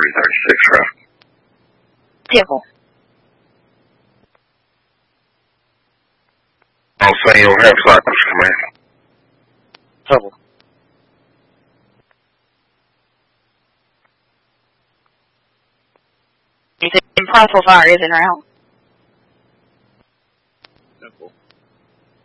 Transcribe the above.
336, right? Temple. I'm saying you don't have cycles, command. Trouble. You think profile fire isn't around?